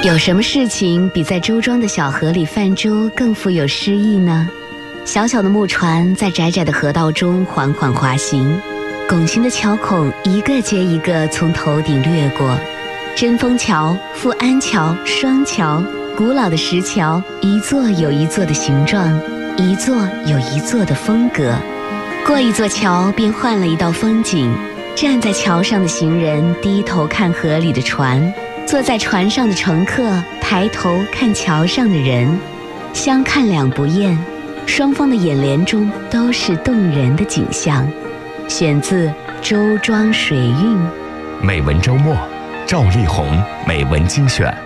有什么事情比在周庄的小河里泛舟更富有诗意呢？小小的木船在窄窄的河道中缓缓滑行，拱形的桥孔一个接一个从头顶掠过，针锋桥、富安桥、双桥，古老的石桥，一座有一座的形状，一座有一座的风格。过一座桥便换了一道风景，站在桥上的行人低头看河里的船，坐在船上的乘客抬头看桥上的人，相看两不厌，双方的眼帘中都是动人的景象。选自《周庄水韵》。 美文周末，赵丽宏美文精选。